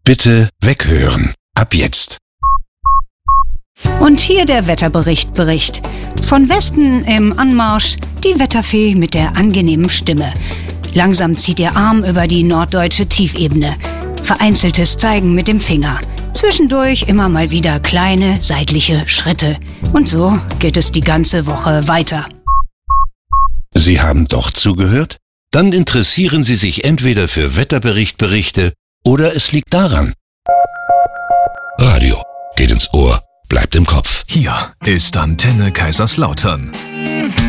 Bitte weghören. Ab jetzt. Und hier der Wetterbericht. Von Westen im Anmarsch die Wetterfee mit der angenehmen Stimme. Langsam zieht ihr Arm über die norddeutsche Tiefebene. Vereinzeltes Zeigen mit dem Finger. Zwischendurch immer mal wieder kleine seitliche Schritte. Und so geht es die ganze Woche weiter. Sie haben doch zugehört? Dann interessieren Sie sich entweder für Wetterberichte oder es liegt daran. Radio geht ins Ohr, bleibt im Kopf. Hier ist Antenne Kaiserslautern.